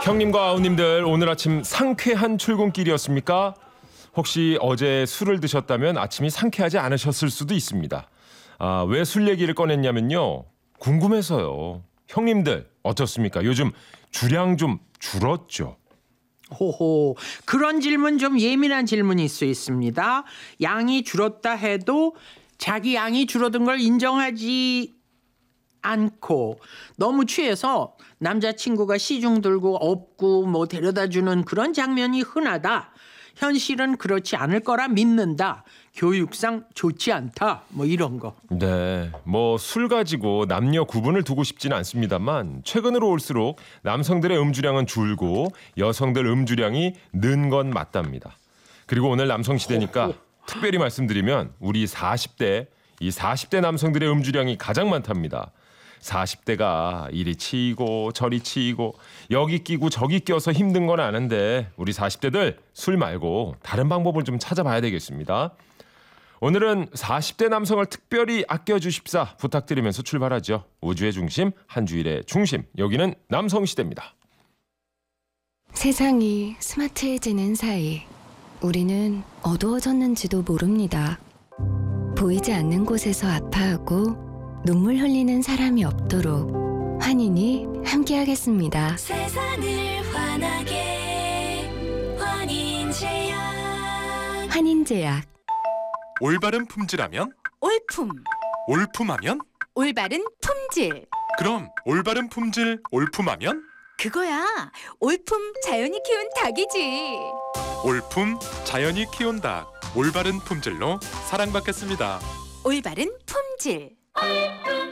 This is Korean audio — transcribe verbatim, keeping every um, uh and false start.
형님과 아우님들 오늘 아침 상쾌한 출근길이었습니까? 혹시 어제 술을 드셨다면 아침이 상쾌하지 않으셨을 수도 있습니다. 아, 왜 술 얘기를 꺼냈냐면요. 궁금해서요. 형님들 어떻습니까? 요즘 주량 좀 줄었죠? 호호, 그런 질문 좀 예민한 질문일 수 있습니다. 양이 줄었다 해도 자기 양이 줄어든 걸 인정하지 않고 너무 취해서 남자친구가 시중 들고 업고 뭐 데려다주는 그런 장면이 흔하다. 현실은 그렇지 않을 거라 믿는다. 교육상 좋지 않다. 뭐 이런 거. 네, 뭐 술 가지고 남녀 구분을 두고 싶지는 않습니다만 최근으로 올수록 남성들의 음주량은 줄고 여성들 음주량이 는 건 맞답니다. 그리고 오늘 남성시대니까 특별히 말씀드리면 우리 사십 대, 이 사십 대 남성들의 음주량이 가장 많답니다. 사십 대가 이리 치이고 저리 치이고 여기 끼고 저기 껴서 힘든 건 아는데 우리 사십 대들 술 말고 다른 방법을 좀 찾아봐야 되겠습니다. 오늘은 사십 대 남성을 특별히 아껴주십사 부탁드리면서 출발하죠. 우주의 중심, 한 주일의 중심. 여기는 남성시대입니다. 세상이 스마트해지는 사이 우리는 어두워졌는지도 모릅니다. 보이지 않는 곳에서 아파하고 눈물 흘리는 사람이 없도록 환인이 함께하겠습니다. 세상을 환하게 환인제약. 환인제약. 올바른 품질하면? 올품. 올품하면? 올바른 품질. 그럼 올바른 품질 올품하면? 그거야. 올품 자연이 키운 닭이지. 올품 자연이 키운 닭. 올바른 품질로 사랑받겠습니다. 올바른 품질.